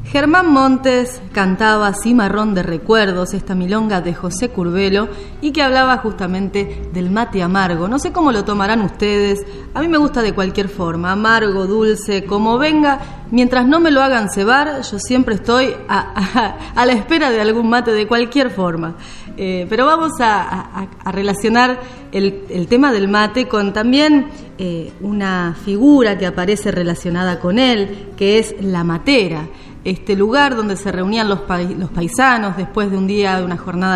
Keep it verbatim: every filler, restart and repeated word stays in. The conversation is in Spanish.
Germán Montes cantaba Cimarrón de Recuerdos, esta milonga de José Curbelo, y que hablaba justamente del mate amargo. No sé cómo lo tomarán ustedes, a mí me gusta de cualquier forma, amargo, dulce, como venga, mientras no me lo hagan cebar, yo siempre estoy a, a, a la espera de algún mate de cualquier forma. Eh, pero vamos a, a, a relacionar el, el tema del mate con también eh, una figura que aparece relacionada con él, que es la matera, este lugar donde se reunían los, pa- los paisanos después de un día, de una jornada